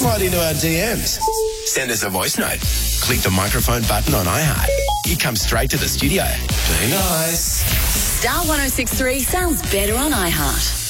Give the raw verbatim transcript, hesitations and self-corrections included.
slide into our D Ms. Send us a voice note. Click the microphone button on iHeart. You come straight to the studio. Be nice. Star one oh six three sounds better on iHeart.